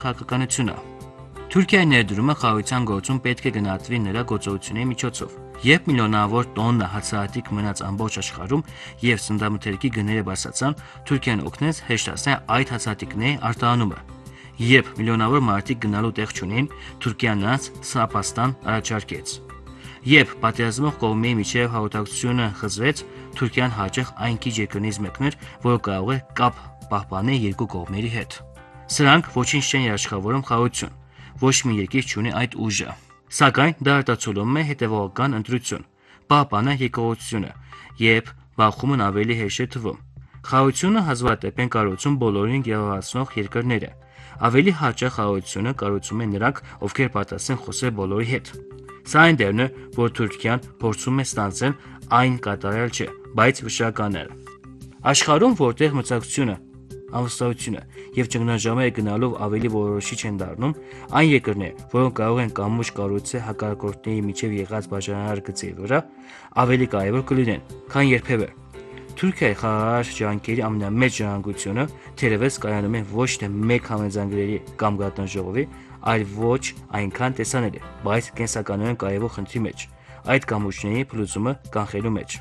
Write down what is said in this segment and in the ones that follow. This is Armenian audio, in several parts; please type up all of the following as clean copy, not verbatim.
քաղաքականությունը։ Թուրքիայի ներդրումը խաղաղության գործում պետք է գնահատվի նրա գործողությունների միջոցով։ Երբ միլիոնավոր տոննա հացահատիկ մնաց ամբողջ աշխարհում եւ սննդամթերքի գները բարձրացան, Թուրքիան օգնեց հեշտացնել այդ հացահատիկների արտահանումը։ Երբ միլիոնավոր մարդիկ գնալու տեղ չունեն, Թուրքիան նրանց սապաստան առաջարկեց։ Երբ պատերազմող կողմերի միջև հաղորդակցությունը խզվեց, Թուրքիան հաճախ այն քիչ երկրներից մեկն էր, որը կարող է կապ պահպանել երկու կողմերի հետ։ Սրանք ոչինչ չեն երաշխավորում խաղաղություն։ Ոչ մի երկիր չունի այդ ուժը։ Սակայն դա արտացոլում է հետևողական ընտրություն, պահպանը երկողությունը, երբ բախումն ավելի հեշտ է թվում։ Խաղաղությունը հազվադեպ են կառուցում բոլորին գեղեցնող երկրները։ Ավելի հաճախ խաղաղությունը կառուցում են նրանք, ովքեր պատրաստ են խոսել բոլորի հետ։ Սա այն դերն է, որ Թուրքիան փորձում է ստանձնել, այն կատարյալ չէ, բայց վճռականներ։ Աշխարհում, որտեղ մրցակցությունը, անվստահությունը եւ ճգնաժամերը գնալով ավելի որոշիչ են դառնում, այն երկրները, որոնք կարող են կամուջ կառուցել հակառակորդների միջև եղած բաժանարար գծերի վրա, ավելի կարևոր կլինեն, քան երբևէ։ Թուրքիայի խաղաղ ջանքերի ամենամեծ ժառանգությունը թերևս կայանում է ոչ թե մեկ համաձայնագրերի կամ գատնաժողովի, այլ ոչ այնքան տեսանելի, բայց կենսականորեն կարևոր խնդրի մեջ, այդ կամուջների փլուզումը կանխելու մեջ։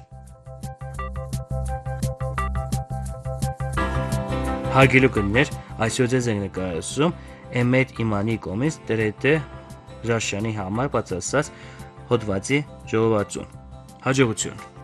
Հարգելի կններ, այսօր ձեզ ենք ներկայացնում Էմետ Իմանի կողմից ՏՌՏ Ռաշյանի համար պատրաստած հոդվածի ժողովածուն։ Հաջողություն։